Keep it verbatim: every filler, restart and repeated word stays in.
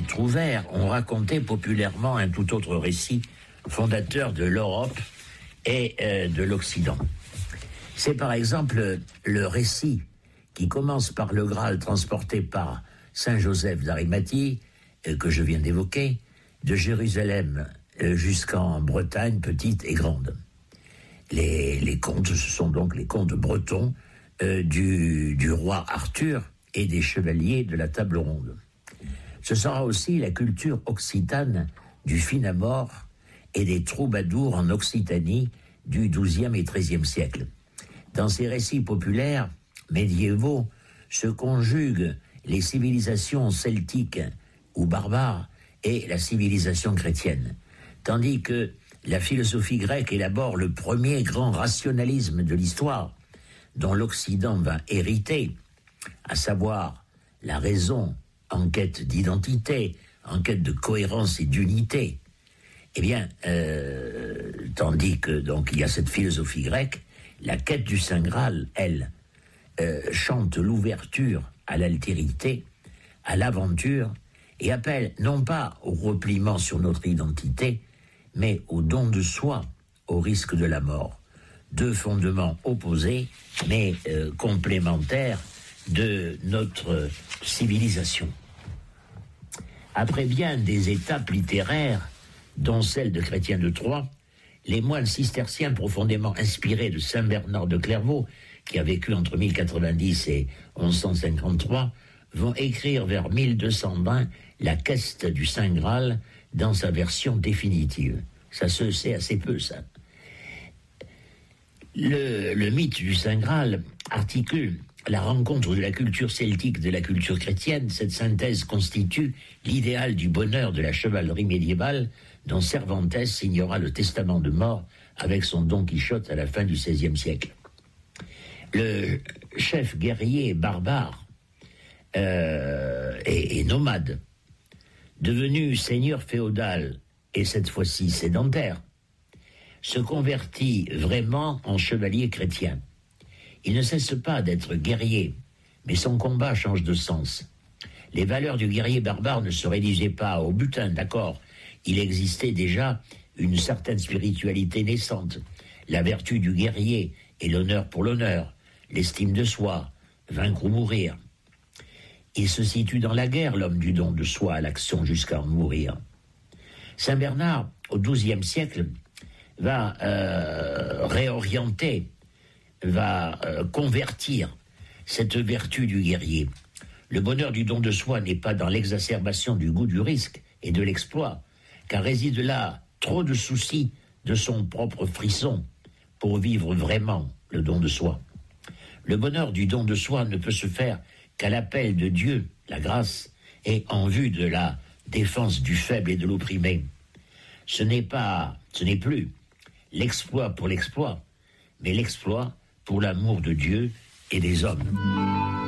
Trouvère ont raconté populairement un tout autre récit fondateur de l'Europe et euh, de l'Occident. C'est par exemple le récit qui commence par le Graal transporté par Saint Joseph d'Arimathie, euh, que je viens d'évoquer, de Jérusalem euh, jusqu'en Bretagne, petite et grande. Les, les contes, ce sont donc les contes bretons euh, du, du roi Arthur et des chevaliers de la table ronde. Ce sera aussi la culture occitane du Finamore et des troubadours en Occitanie du douzième et treizième siècle. Dans ces récits populaires médiévaux se conjuguent les civilisations celtiques ou barbares et la civilisation chrétienne, tandis que la philosophie grecque élabore le premier grand rationalisme de l'histoire dont l'Occident va hériter, à savoir la raison en quête d'identité, en quête de cohérence et d'unité. Eh bien, euh, tandis que donc il y a cette philosophie grecque, la quête du Saint Graal, elle, euh, chante l'ouverture à l'altérité, à l'aventure, et appelle non pas au repliement sur notre identité, mais au don de soi, au risque de la mort. Deux fondements opposés, mais euh, complémentaires de notre civilisation. Après bien des étapes littéraires, dont celle de Chrétien de Troyes, les moines cisterciens profondément inspirés de saint Bernard de Clairvaux, qui a vécu entre mille quatre-vingt-dix et onze cent cinquante-trois, vont écrire vers mille deux cent vingt la quête du Saint Graal dans sa version définitive. Ça se sait assez peu, ça. Le, le mythe du Saint Graal articule la rencontre de la culture celtique de la culture chrétienne. Cette synthèse constitue l'idéal du bonheur de la chevalerie médiévale dont Cervantes signera le testament de mort avec son Don Quichotte à la fin du seizième siècle. Le chef guerrier barbare euh, et, et nomade, devenu seigneur féodal et cette fois-ci sédentaire, se convertit vraiment en chevalier chrétien. Il ne cesse pas d'être guerrier, mais son combat change de sens. Les valeurs du guerrier barbare ne se réduisaient pas au butin, d'accord. Il existait déjà une certaine spiritualité naissante, la vertu du guerrier et l'honneur pour l'honneur, l'estime de soi, vaincre ou mourir. Il se situe dans la guerre, l'homme du don de soi à l'action jusqu'à en mourir. Saint Bernard, au douzième siècle, va euh, réorienter, va euh, convertir cette vertu du guerrier. Le bonheur du don de soi n'est pas dans l'exacerbation du goût du risque et de l'exploit, car réside là trop de soucis de son propre frisson pour vivre vraiment le don de soi. Le bonheur du don de soi ne peut se faire qu'à l'appel de Dieu, la grâce, et en vue de la défense du faible et de l'opprimé. Ce n'est pas, ce n'est plus l'exploit pour l'exploit, mais l'exploit pour l'amour de Dieu et des hommes.